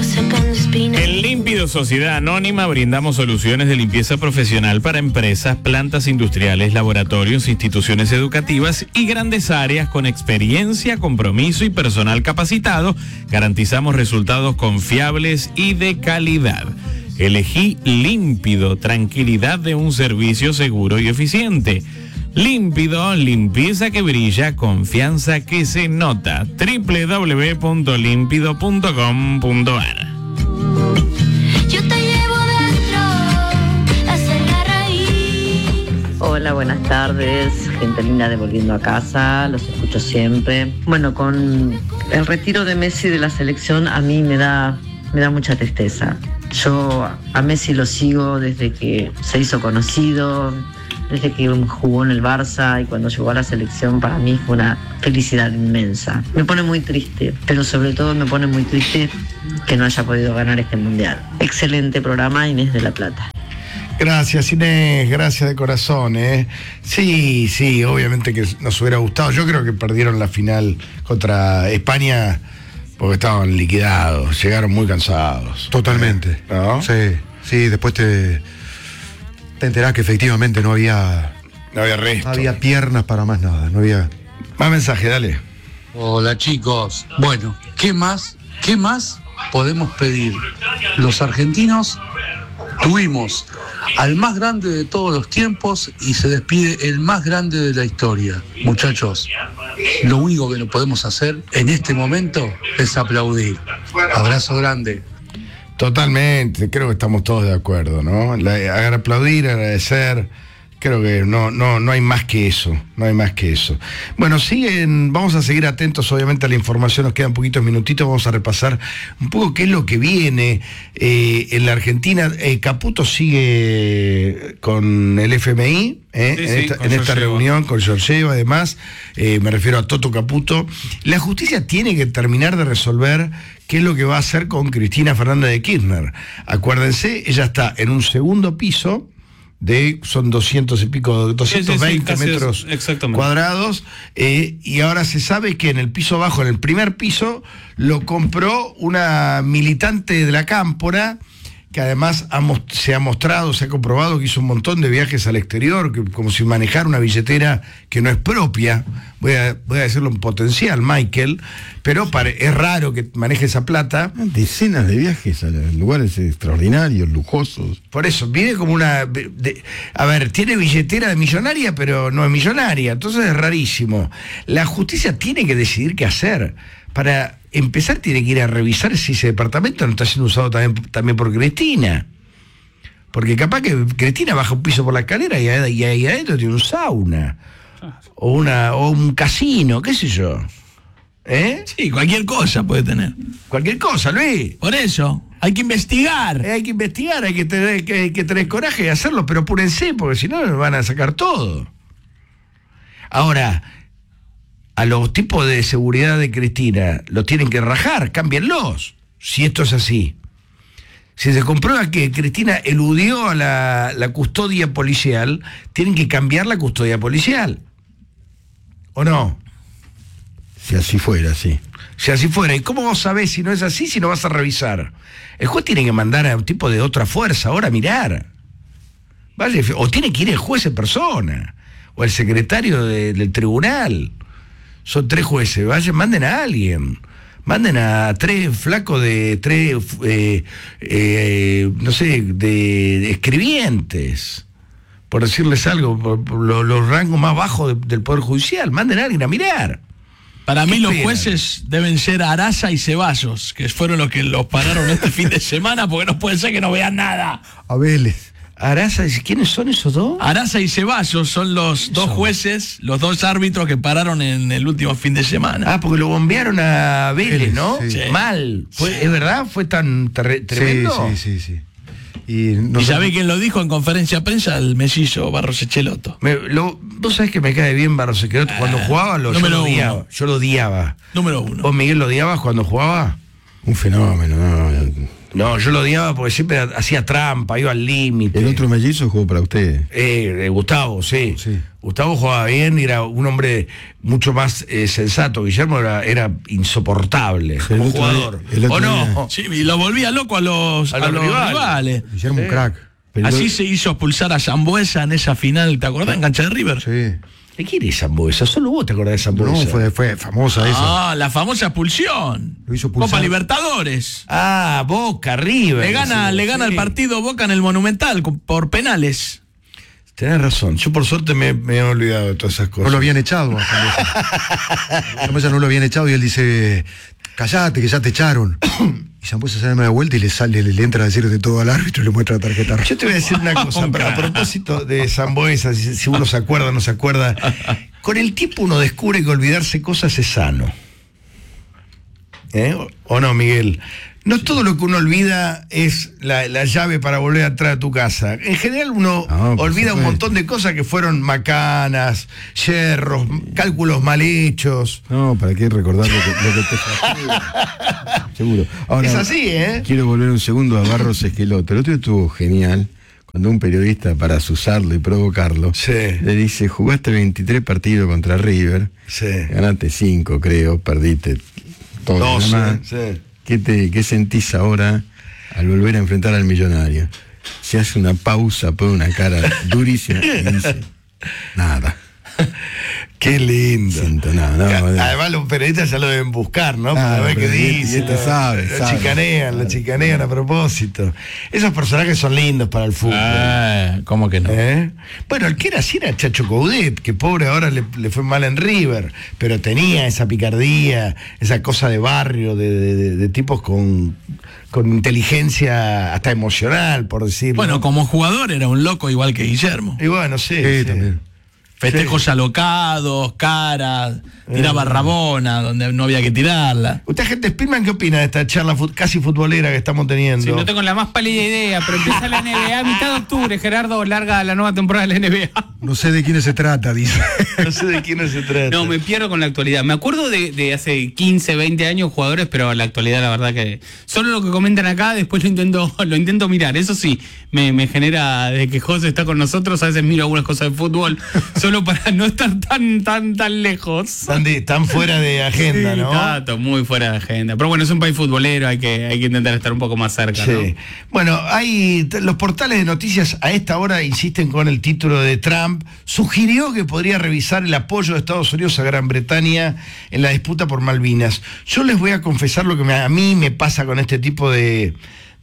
En Límpido Sociedad Anónima brindamos soluciones de limpieza profesional para empresas, plantas industriales, laboratorios, instituciones educativas y grandes áreas con experiencia, compromiso y personal capacitado. Garantizamos resultados confiables y de calidad. Elegí Límpido, tranquilidad de un servicio seguro y eficiente. Límpido, limpieza que brilla, confianza que se nota. www.limpido.com.ar. Hola, buenas tardes, gente linda de Volviendo a Casa, los escucho siempre. Bueno, con el retiro de Messi de la selección a mí me da mucha tristeza. Yo a Messi lo sigo desde que se hizo conocido, desde que jugó en el Barça, y cuando llegó a la selección para mí fue una felicidad inmensa. Me pone muy triste, pero sobre todo me pone muy triste que no haya podido ganar este mundial. Excelente programa, Inés de La Plata. Gracias, Inés, gracias de corazón, ¿eh? Sí, obviamente que nos hubiera gustado. Yo creo que perdieron la final contra España porque estaban liquidados, llegaron muy cansados. Totalmente, ¿no? Sí, después te enterás que efectivamente no había resto. No había piernas para más nada, no había... Más mensaje, dale. Hola chicos, bueno, ¿qué más podemos pedir? Los argentinos tuvimos al más grande de todos los tiempos y se despide el más grande de la historia. Muchachos, lo único que no podemos hacer en este momento es aplaudir. Abrazo grande. Totalmente, creo que estamos todos de acuerdo, ¿no? Aplaudir, agradecer, creo que no hay más que eso, Bueno, vamos a seguir atentos obviamente a la información, nos quedan poquitos minutitos, vamos a repasar un poco qué es lo que viene en la Argentina. Caputo sigue con el FMI, en esta reunión con Georgieva, además, me refiero a Toto Caputo. La justicia tiene que terminar de resolver qué es lo que va a hacer con Cristina Fernández de Kirchner. Acuérdense, ella está en un segundo piso, son 220 metros cuadrados, y ahora se sabe que en el piso bajo, en el primer piso, lo compró una militante de la Cámpora, que además se ha comprobado que hizo un montón de viajes al exterior, como si manejara una billetera que no es propia. Voy a decirlo en potencial, Michael, pero es raro que maneje esa plata. Decenas de viajes a lugares extraordinarios, lujosos. Por eso, viene como tiene billetera de millonaria, pero no es millonaria, entonces es rarísimo. La justicia tiene que decidir qué hacer. Para empezar tiene que ir a revisar si ese departamento no está siendo usado también por Cristina. Porque capaz que Cristina baja un piso por la escalera y ahí adentro tiene un sauna. O un casino, qué sé yo. Sí, cualquier cosa puede tener. Cualquier cosa, Luis. Por eso, hay que investigar. Hay que tener coraje de hacerlo, pero apúrense, porque si no nos van a sacar todo. Ahora, a los tipos de seguridad de Cristina los tienen que rajar, cámbienlos, si esto es así. Si se comprueba que Cristina eludió a la custodia policial, tienen que cambiar la custodia policial. ¿O no? Si así fuera, sí. Si así fuera. ¿Y cómo vos sabés si no es así, si no vas a revisar? El juez tiene que mandar a un tipo de otra fuerza ahora a mirar. ¿Vale? O tiene que ir el juez en persona, o el secretario del tribunal. Son 3 jueces, manden a alguien. Manden a 3 flacos de escribientes, por decirles algo, por los rangos más bajos del Poder Judicial. Manden a alguien a mirar. Para mí los jueces deben ser Araza y Ceballos, que fueron los que los pararon este fin de semana, porque no puede ser que no vean nada. A Vélez. Araza, ¿quiénes son esos dos? Araza y Ceballos son los dos jueces, los 2 árbitros que pararon en el último fin de semana. Porque lo bombearon a Vélez, ¿no? Sí. Mal. ¿Es verdad? ¿Fue tan tremendo? Sí. Y ¿sabe quién lo dijo en conferencia de prensa? El mellizo Barros Echelotto. Vos sabés que me cae bien Barros Echelotto. Cuando jugaba yo lo odiaba. Número 1. ¿Vos, Miguel, lo odiabas cuando jugaba? Un fenómeno, no, yo lo odiaba porque siempre hacía trampa, iba al límite. ¿El otro mellizo jugó para usted? Gustavo, sí. Sí. Gustavo jugaba bien y era un hombre mucho más sensato. Guillermo era insoportable como jugador. ¿O no? Sí, y lo volvía loco a los rivales. Guillermo un crack. Así se hizo expulsar a Sambuesa en esa final, ¿te acordás? En cancha de River. Sí. ¿De quién es Sambuesa? Solo vos te acordás de Sambuesa. No, fue famosa esa. Ah, la famosa expulsión. Lo hizo pulsar. Copa Libertadores. Ah, Boca, River. Le gana el partido Boca en el Monumental por penales. Tenés razón. Yo por suerte me he olvidado de todas esas cosas. No lo habían echado a Sambuesa. Sambuesa no lo habían echado y él dice, callate que ya te echaron. Y Sambuesa se da media vuelta y le entra a decir de todo al árbitro y le muestra la tarjeta. Yo te voy a decir una cosa, pero a propósito de Sambuesa, si uno se acuerda o no se acuerda, con el tiempo uno descubre que olvidarse cosas es sano. ¿O no, Miguel? No todo lo que uno olvida es la llave para volver a entrar a tu casa. En general uno olvida un montón de cosas que fueron macanas, yerros, cálculos mal hechos. No, ¿para qué recordar lo que te fue? Seguro. Ahora, es así, ¿eh? Quiero volver un segundo a Barros Esqueloto. El otro estuvo genial cuando un periodista, para azuzarlo y provocarlo, le dice, jugaste 23 partidos contra River, ganaste 5, creo, perdiste todos. 12, sí. ¿Qué sentís ahora al volver a enfrentar al Millonario? Se hace una pausa, pone una cara durísima y dice, nada. Qué lindo. Siento nada. Además los periodistas ya lo deben buscar, ¿no? Para ver qué dice. Lo chicanean a propósito. Esos personajes son lindos para el fútbol. ¿Cómo que no? Bueno, el que era así era Chacho Coudet, que pobre ahora le fue mal en River, pero tenía esa picardía, esa cosa de barrio, de tipos con inteligencia hasta emocional, por decirlo. Bueno, como jugador era un loco igual que Guillermo. Y bueno, sí. También. Festejos alocados, caras, tiraba rabona donde no había que tirarla. ¿Usted, agente Spielman, qué opina de esta charla casi futbolera que estamos teniendo? Sí, no tengo la más pálida idea, pero empieza la NBA a mitad de octubre. Gerardo, larga la nueva temporada de la NBA. No sé de quiénes se trata, dice. No sé de quiénes se trata. No, me pierdo con la actualidad. Me acuerdo de hace 15, 20 años jugadores, pero la actualidad, la verdad que solo lo que comentan acá, después lo intento mirar. Eso sí, me genera, de que José está con nosotros, a veces miro algunas cosas de fútbol, solo para no estar tan lejos. Tan fuera de agenda, sí, ¿no? Está muy fuera de agenda. Pero bueno, es un país futbolero, hay que intentar estar un poco más cerca, ¿no? Bueno, los portales de noticias a esta hora insisten con el título de Trump. Sugirió que podría revisar el apoyo de Estados Unidos a Gran Bretaña en la disputa por Malvinas. Yo les voy a confesar lo que a mí me pasa con este tipo de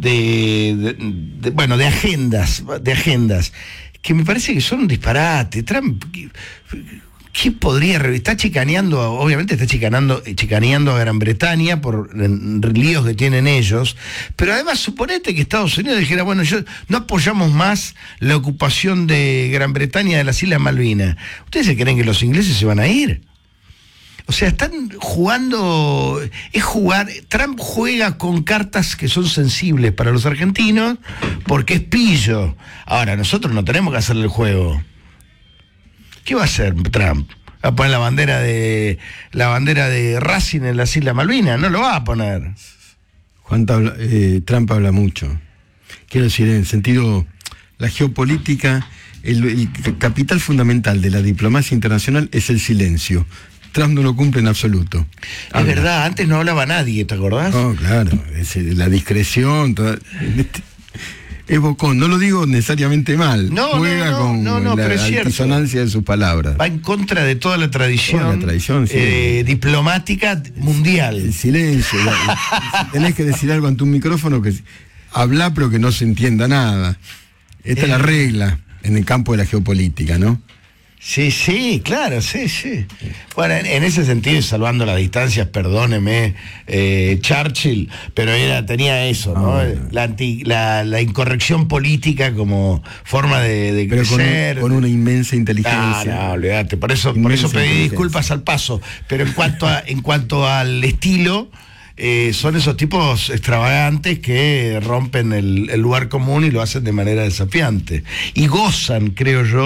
agendas, que me parece que son un disparate. Trump, ¿qué podría revisar? Está chicaneando, obviamente está chicaneando a Gran Bretaña por líos que tienen ellos, pero además suponete que Estados Unidos dijera, bueno, no apoyamos más la ocupación de Gran Bretaña de las Islas Malvinas. ¿Ustedes se creen que los ingleses se van a ir? O sea, están jugando, Trump juega con cartas que son sensibles para los argentinos porque es pillo. Ahora, nosotros no tenemos que hacerle el juego. ¿Qué va a hacer Trump? ¿Va a poner la bandera de Racing en las Islas Malvinas? No lo va a poner. Trump habla mucho. Quiero decir, en el sentido, la geopolítica, el capital fundamental de la diplomacia internacional es el silencio. Trump no lo cumple en absoluto. Es verdad, antes no hablaba nadie, ¿te acordás? No, claro, la discreción, es bocón, no lo digo necesariamente mal. Juega con la disonancia de sus palabras. Va en contra de toda la tradición, diplomática mundial. El silencio. Si tenés que decir algo ante un micrófono, que habla pero que no se entienda nada. Esta es la regla en el campo de la geopolítica, ¿no? Sí, claro, sí. Bueno, en ese sentido, salvando las distancias, perdóneme, Churchill, pero tenía eso, ¿no? La incorrección política como forma de pero crecer. Con una inmensa inteligencia. No, olvídate, por eso pedí disculpas al paso. Pero en cuanto al estilo, son esos tipos extravagantes que rompen el lugar común y lo hacen de manera desafiante. Y gozan, creo yo,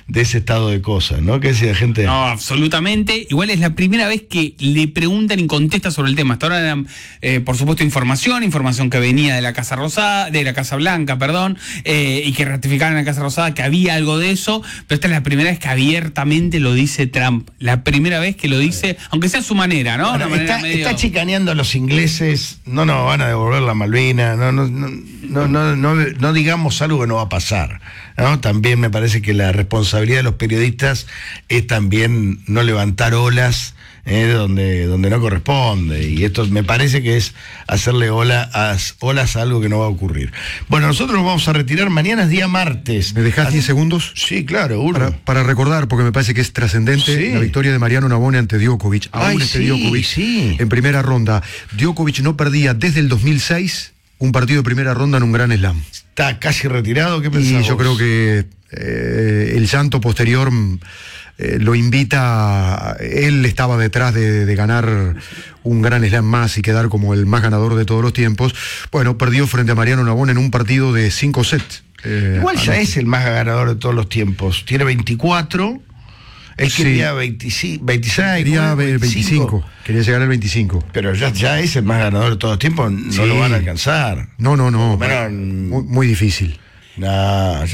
de ese estado de cosas, ¿no? Que decía gente. No, absolutamente. Igual es la primera vez que le preguntan y contesta sobre el tema. Hasta ahora eran, por supuesto, información que venía de la Casa Rosada, de la Casa Blanca, perdón, y que ratificaron en la Casa Rosada que había algo de eso, pero esta es la primera vez que abiertamente lo dice Trump. La primera vez que lo dice, aunque sea a su manera, ¿no? Bueno, Manera está chicaneando a los ingleses, no nos van a devolver la Malvina, no digamos algo que no va a pasar, ¿no? También me parece que la responsabilidad de los periodistas es también no levantar olas donde no corresponde, y esto me parece que es hacerle olas a algo que no va a ocurrir. Bueno, nosotros nos vamos a retirar, mañana es día martes. ¿Me dejás 10 segundos? Sí, claro, uno. Para recordar, porque me parece que es trascendente, la victoria de Mariano Navone ante Djokovic. Djokovic en primera ronda. Djokovic no perdía desde el 2006 un partido de primera ronda en un Gran Slam. Está casi retirado, ¿qué pensás? Y yo creo que el llanto posterior lo invita. Él estaba detrás de ganar un Gran Slam más y quedar como el más ganador de todos los tiempos. Bueno, perdió frente a Mariano Navone en un partido de 5 sets. Igual ya es el más ganador de todos los tiempos. Tiene 24. Él quería 26. Quería 25. Quería llegar al 25. Pero ya es el más ganador de todos los tiempos. No lo van a alcanzar. No. Muy difícil. No,